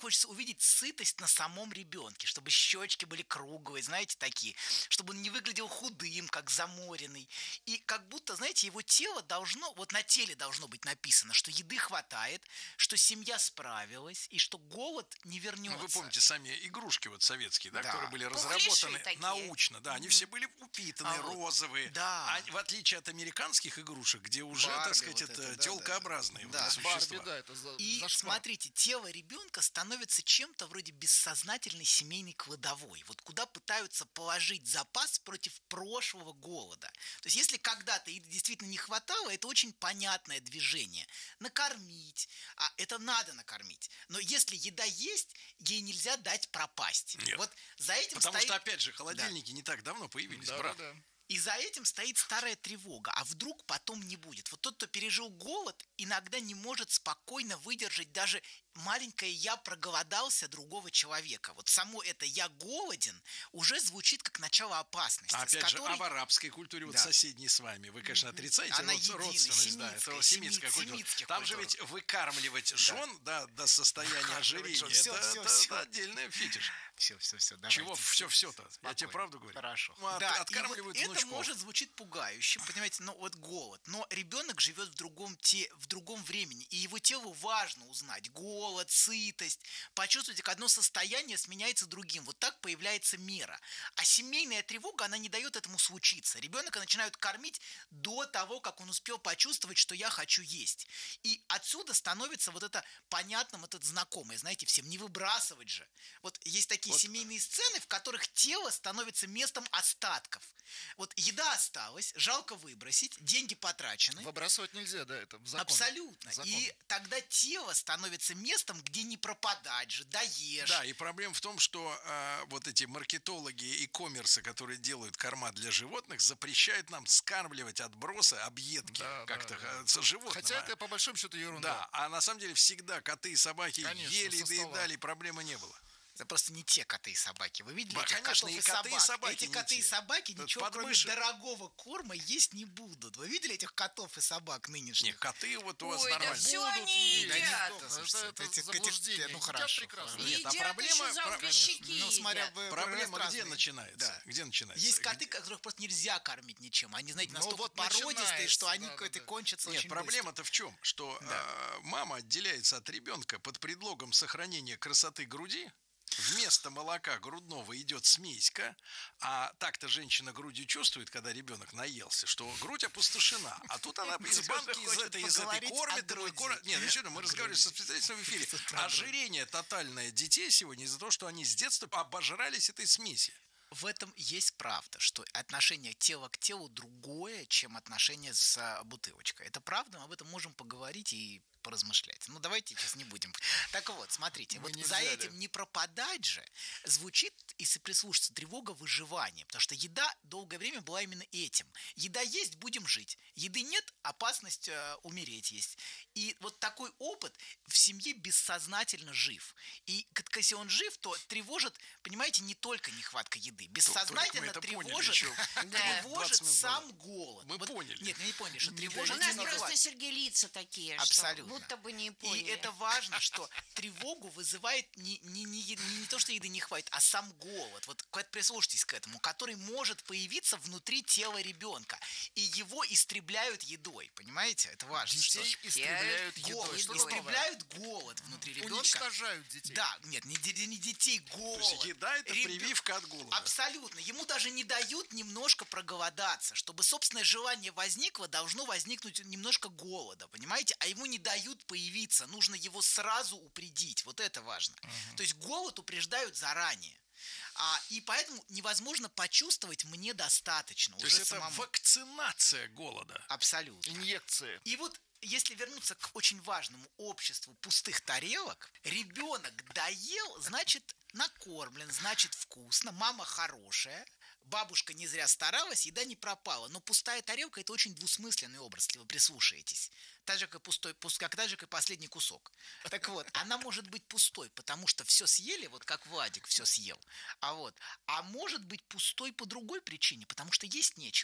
хочется увидеть сытость на самом ребенке, чтобы щечки были круглые, знаете, такие, чтобы он не выглядел худым, как заморенный. И как будто, знаете, его тело должно, вот на теле должно быть написано, что еды хватает, что семья справилась и что голод не вернется. Ну, вы помните сами игрушки вот советские, да, Да. которые были Пухляши разработаны такие. научно, да, они все были упитанные, А вот, розовые, да. а в отличие от американских игрушек, где уже, Барби так сказать, вот это это, да, телкообразные да, да. существа. Барби, да, это И зашквар. смотрите, тело ребенка становится чем-то вроде бессознательной семейной кладовой, вот куда пытаются положить запас против прошлого голода. То есть если когда-то еды действительно не хватало, это очень понятное движение. Накормить, а это надо накормить. Но если еда есть, ей нельзя дать пропасть. Нет. Вот за этим Потому стоит... что, опять же, холодильники не так давно появились, Да, брат. да, да. И за этим стоит старая тревога. А вдруг потом не будет? Вот тот, кто пережил голод, иногда не может спокойно выдержать даже маленькое «я проголодался» другого человека. Вот само это «я голоден» уже звучит как начало опасности. А с опять же, которой- а в арабской культуре, вот Да. соседней с вами, вы, конечно, отрицаете Она вот единая, родственность, да, семитская, это семитская культура. семитских Там же культур. ведь выкармливать жен, да, до состояния Выкармливать ожирения, жен. Всё, это, всё, это всё. отдельный фетиш. Все, давайте. Чего все-то? Я тебе Спокойно. правду говорю. Хорошо. Ну, Да, и откармливают вот это внучков. может звучит пугающе, понимаете, но вот голод. Но ребенок живет в другом времени, и его телу важно узнать голод, сытость, почувствовать, как одно состояние сменяется другим. Вот так появляется мера. А семейная тревога, она не дает этому случиться. Ребенка начинают кормить до того, как он успел почувствовать, что я хочу есть. И отсюда становится вот это понятным, этот знакомый, знаете, всем не выбрасывать же. Вот есть такие семейные сцены, в которых тело становится местом остатков. Вот еда осталась, жалко выбросить, деньги потрачены. Выбрасывать нельзя, да, это закон. Абсолютно. Закон. И тогда тело становится местом, где не пропадать же, доешь. Да, и проблема в том, что вот эти маркетологи и коммерсы, которые делают корма для животных, запрещают нам скармливать отбросы, объедки Да, как-то да. с животным. Хотя это по большому счету ерунда. Да, а на самом деле всегда коты и собаки Конечно, ели, со стола. доедали, проблемы не было. Это просто не те коты и собаки. Вы видели Да, этих конечно, котов и и коты, и собак? собаки Эти не коты и те. собаки Это ничего, кроме подмышек. дорогого корма, есть не будут. Вы видели этих котов и собак Не, нынешних? коты вот у вас Ой, да нормально. все Будут они есть. едят. Да, Это Этих- заблуждение. ну, Едят хорошо, прекрасно. хорошо. Нет, а Едят проблема- еще залпищики Ну, смотря едят. в Проблема где разные. начинается? Да. Где начинается? Есть коты, которых просто нельзя кормить ничем. Они, знаете, Ну, настолько вот породистые, начинается, что они да, какой-то да. кончатся Нет, очень проблема-то в чем? Что мама отделяется от ребенка под предлогом сохранения красоты груди. Вместо молока грудного идет смеська, а так-то женщина грудью чувствует, когда ребенок наелся, что грудь опустошена. А тут она из банки из хочет этой поговорить кормит, о груди. Нет, еще мы разговаривали со специалистом в эфире. Ожирение тотальное детей сегодня из-за того, что они с детства обожрались этой смеси. В этом есть правда, что отношение тела к телу другое, чем отношение с бутылочкой. Это правда, мы об этом можем поговорить и поразмышлять. Ну, давайте сейчас не будем. Так вот, смотрите, Мы вот не за взяли. этим не пропадать же звучит, если прислушаться, тревога выживания. Потому что еда долгое время была именно этим. Еда есть, будем жить. Еды нет, опасность умереть есть. И вот такой опыт в семье бессознательно жив. И если он жив, то тревожит, понимаете, не только нехватка еды. Бессознательно это поняли тревожит, еще Да. 20 минут сам голод. Мы поняли. Нет, мы не поняли, что У тревожит нас нехватка. просто, Сергей, лица такие, Абсолютно. что будто бы не И поняли. это важно, что тревогу вызывает не то, что еды не хватит, а сам голод. Вот прислушайтесь к этому, который может появиться внутри тела ребенка. И его истребляют едой. Понимаете? Это важно. Детей что истребляют голод. едой. Что новое? Истребляют голод внутри ребенка. Уничтожают детей. Да, нет, не детей, голод. То есть еда – это Ребё- прививка от голода. Абсолютно. Ему даже не дают немножко проголодаться. Чтобы собственное желание возникло, должно возникнуть немножко голода, понимаете? А ему не дают появиться. Нужно его сразу упредить. Вот это важно. То есть голод упреждают заранее. И поэтому невозможно почувствовать «мне достаточно». То уже есть это самому. вакцинация голода. Абсолютно. Инъекции. И вот если вернуться к очень важному обществу пустых тарелок, ребенок доел, значит накормлен, значит вкусно, мама хорошая, бабушка не зря старалась, еда не пропала. Но пустая тарелка – это очень двусмысленный образ, если вы прислушаетесь. Так же, как и последний кусок. Так вот, она может быть пустой, потому что все съели, вот как Владик все съел. А может быть пустой по другой причине, потому что есть нечего.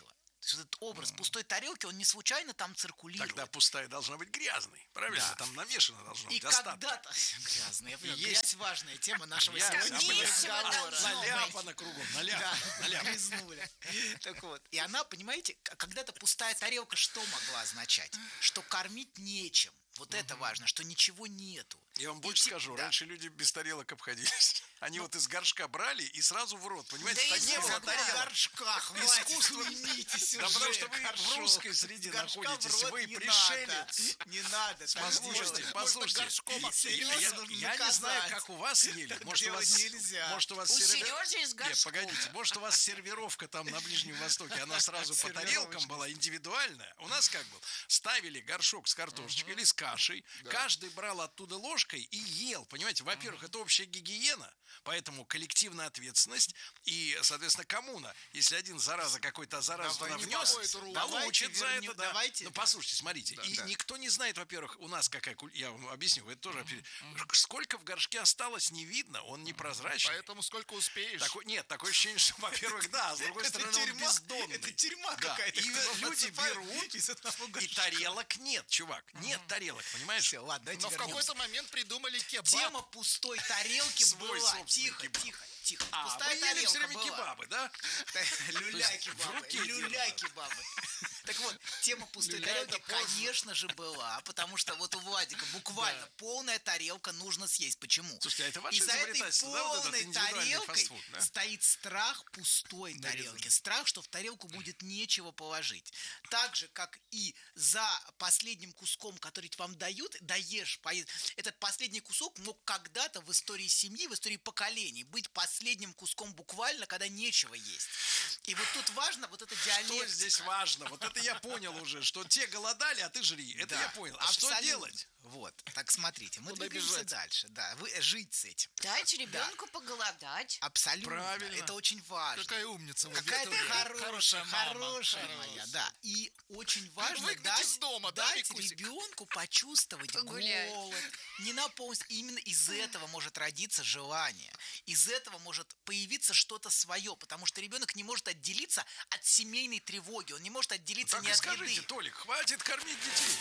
То есть вот этот образ пустой тарелки, он не случайно там циркулирует. Тогда пустая должна быть грязной. Правильно? Да. Там намешано должно И быть остатки. когда-то... Грязный, я понимаю, Есть. грязь важная тема нашего Грязь, сегодняшнего месиво разговора. должно быть. Наляпано кругом, наляпано. Грязнули. Так вот. И она, понимаете, когда-то пустая тарелка что могла означать? Что кормить нечем. Вот это важно, что ничего нету. Я вам больше скажу, да. раньше люди без тарелок обходились. Они вот из горшка брали и сразу в рот, понимаете? Да Так из не было горшка. тарелок. Горшка, хватит, Искусство. уймитесь Да уже, потому что вы в горшок. русской среде Горшка в находитесь, рот вы не пришелец. надо, Не надо. так Послушайте, делать. послушайте. Горшком Я серьезно нужно не знаю, наказать. как у вас ели. Так Может, у делать вас нельзя. Может, у вас У серве- Сережи из Нет, горшков. погодите, может, у вас сервировка там на Ближнем Востоке, она сразу по тарелкам была индивидуальная. У нас как был? Ставили горшок с картошечкой или с кашей, каждый брал оттуда ложкой и ел. Понимаете, во-первых, это общая гигиена, поэтому коллективная ответственность и, соответственно, коммуна. Если один зараза какой-то заразу Давай туда не внес, по эту руль. получит за Давайте это. Да. давайте, Ну, да. послушайте, смотрите. И да. никто не знает, во-первых, у нас какая я вам объясню, это тоже сколько в горшке осталось, не видно, он непрозрачный. Поэтому сколько успеешь. Нет, такое ощущение, что, во-первых, да, а с другой Это стороны, он тюрьма, бездонный. это тюрьма Да. какая-то. И кто люди подсыпает берут, из одного и горшка. тарелок нет, чувак. Нет тарелок, понимаешь? Всё, ладно, давайте Но в вернемся. какой-то момент придумали кебаб. Тема пустой тарелки Свой была. собственный Тихо, кебаб. тихо, тихо. А, Пустая вы ели все тарелка время была. кебабы, да? Люля-кебабы. в руке Люля-кебабы. Так вот, тема пустой Люля тарелки, это поздно. конечно же, была, потому что вот у Владика буквально полная тарелка нужно съесть. Почему? Слушайте, а это ваше И за этой изобретательство, да, вот этот полной индивидуальный тарелкой фастфуд, да? стоит страх пустой тарелки. Страх, что в тарелку будет нечего положить. Так же, как и за последним куском, который вам дают, даешь, этот последний кусок мог когда-то в истории семьи, в истории поколений быть последним куском буквально, когда нечего есть. И вот тут важно вот это диалектика. Что здесь важно? Вот это я понял уже, что те голодали, а ты жри. Это Да, я понял. А что абсолютно. делать? Вот, так смотрите, мы Куда двигаемся бежать? дальше. Да, вы жить с этим. Дать ребенку поголодать. Абсолютно. Правильно. Это очень важно. Какая умница. вы, Какая ты Виктория. хорошая, мама. хорошая моя, да. И очень важно Выгнать дать, из дома, да, дать Викусик? ребенку почувствовать Погулять. голод, не наполнить. Именно из этого может родиться желание. Из этого может появиться что-то свое, потому что ребенок не может отделиться от семейной тревоги, он не может отделиться Так ни и от скажите, еды. Толик, хватит кормить детей.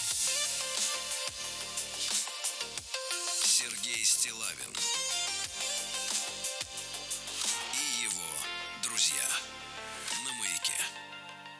Сергей Стиллавин и его друзья.